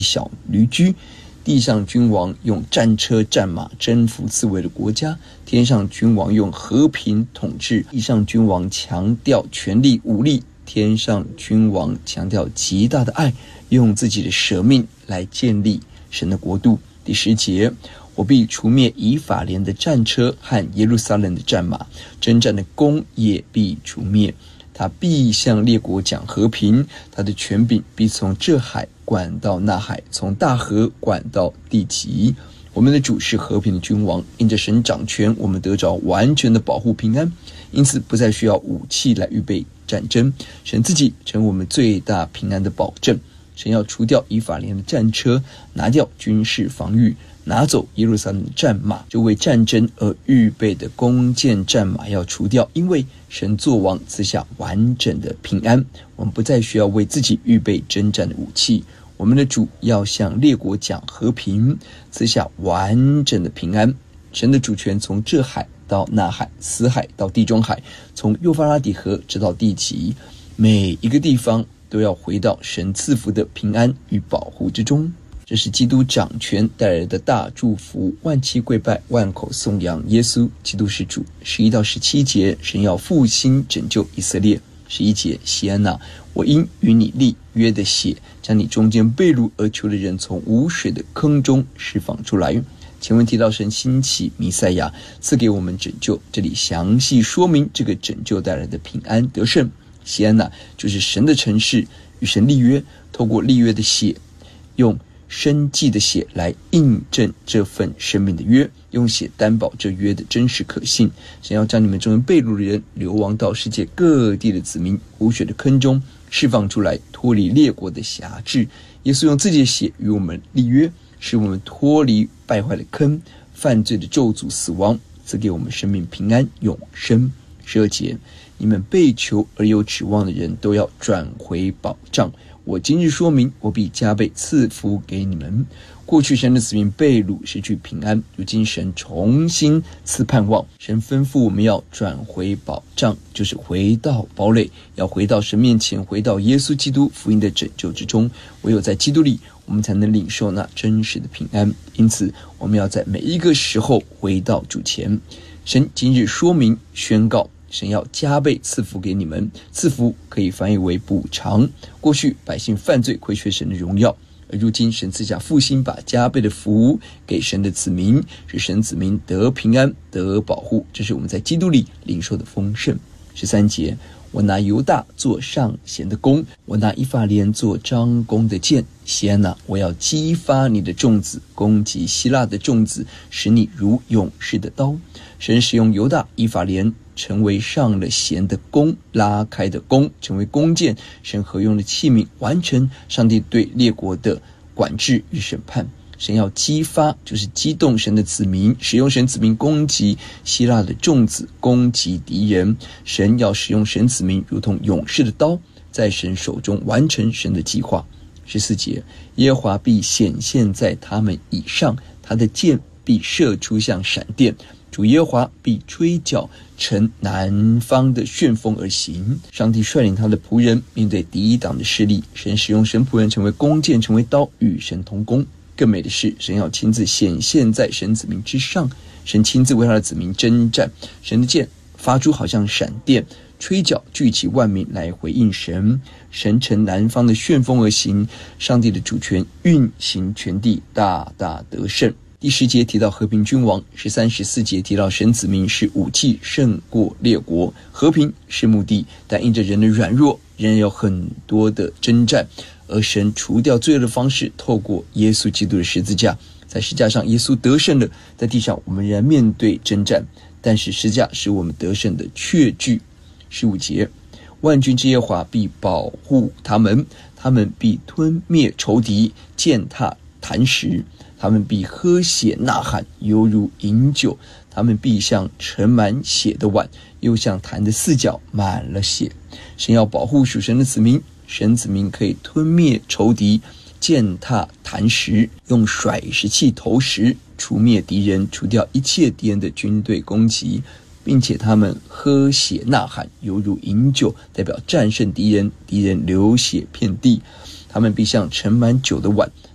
小驴驹。地上君王用战车战马征服自卫的国家，天上君王用和平统治。地上君王强调权力武力，天上君王强调极大的爱，用自己的舍命来建立神的国度。第10节，我必除灭以法莲的战车和耶路撒冷的战马，征战的弓也必除灭。他必向列国讲和平，他的权柄必从这海管到那海，从大河管到地极。我们的主是和平的君王，因着神掌权，我们得着完全的保护平安，因此不再需要武器来预备战争。神自己成为我们最大平安的保证。神要除掉以法莲的战车，拿掉军事防御，拿走耶路撒冷的战马，就为战争而预备的弓箭战马要除掉，因为神作王赐下完整的平安，我们不再需要为自己预备征战的武器。我们的主要向列国讲和平，赐下完整的平安。神的主权从这海到那海，死海到地中海，从幼发拉底河直到地极，每一个地方都要回到神赐福的平安与保护之中。这是基督掌权带来的大祝福，万膝跪拜，万口颂扬耶稣基督是主。11到17节，神要复兴拯救以色列。11节，西安哪，我因与你立约的血，将你中间被掳而囚的人从无水的坑中释放出来。前文提到神兴起弥赛亚，赐给我们拯救，这里详细说明这个拯救带来的平安得胜。西安哪就是神的城市，与神立约，透过立约的血，用生祭的血来印证这份生命的约，用血担保这约的真实可信。神要将你们中间被掳的人流亡到世界各地的子民无水的坑中释放出来，脱离列国的辖制。耶稣用自己的血与我们立约，使我们脱离败坏的坑，犯罪的咒诅死亡，赐给我们生命平安永生。12节，你们被囚而有指望的人都要转回保障。我今日说明，我必加倍赐福给你们。过去神的子民被掳失去平安，如今神重新赐盼望。神吩咐我们要转回保障，就是回到堡垒，要回到神面前，回到耶稣基督福音的拯救之中。唯有在基督里，我们才能领受那真实的平安。因此我们要在每一个时候回到主前。神今日说明宣告，神要加倍赐福给你们。赐福可以翻译为补偿。过去百姓犯罪亏缺神的荣耀，而如今神赐下复兴，把加倍的福给神的子民，使神子民得平安得保护。这是我们在基督里领受的丰盛。13节，我拿犹大做上弦的弓，我拿以法莲做张弓的箭。西安哪，我要激发你的众子，攻击希腊的众子，使你如勇士的刀。神使用犹大以法莲成为上了弦的弓，拉开的弓成为弓箭，神合用的器皿，完成上帝对列国的管制与审判。神要激发，就是激动神的子民，使用神子民攻击希腊的众子，攻击敌人。神要使用神子民如同勇士的刀，在神手中完成神的计划。14节，耶和华必显现在他们以上，他的箭必射出像闪电。主耶和华必吹角，乘南方的旋风而行。上帝率领他的仆人面对敌挡的势力，神使用神仆人成为弓箭，成为刀，与神同工。更美的是，神要亲自显现在神子民之上，神亲自为他的子民征战。神的箭发出好像闪电，吹角聚集万民来回应神。神乘南方的旋风而行，上帝的主权运行全地，大大得胜。第10节提到和平君王，13、14节提到神子民是武器胜过列国。和平是目的，但因着人的软弱，仍然有很多的征战，而神除掉罪恶的方式，透过耶稣基督的十字架。在十字架上耶稣得胜了，在地上我们仍然面对征战，但是十字架是我们得胜的确据。15节，万军之耶和华必保护他们，他们必吞灭仇敌，践踏磐石。他们必喝血呐喊，犹如饮酒。他们必像盛满血的碗，又像坛的四角满了血。神要保护属神的子民，神子民可以吞灭仇敌，践踏坛石，用甩石器投石，除灭敌人，除掉一切敌人的军队攻击，并且他们喝血呐喊，犹如饮酒，代表战胜敌人，敌人流血遍地。他们必像盛满酒的碗，